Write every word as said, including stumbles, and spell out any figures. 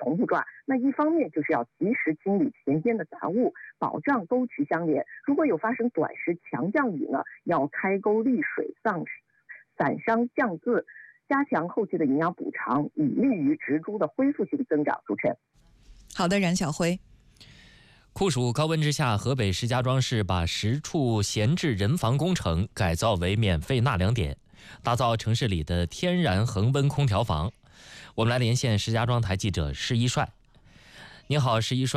同步抓。那一方面就是要及时清理田间的杂物，保障沟渠相连。如果有发生短时强降雨呢，要开沟利水，丧散伤降渍，加强后期的营养补偿，以利于植株的恢复性增长。主持人， 好的，冉晓辉。 酷暑高温之下，河北石家庄市把十处闲置人防工程改造为免费纳凉点，打造城市里的天然恒温空调房。我们来连线石家庄台记者施一帅。你好，施一帅。